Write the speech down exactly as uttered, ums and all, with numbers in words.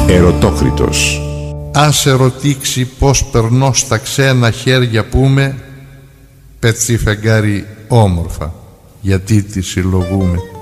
Ερωτόκριτος. Ας ερωτήξει πως περνώ στα ξένα χέρια πούμε, πετσί φεγγάρι όμορφα, γιατί τη συλλογούμε.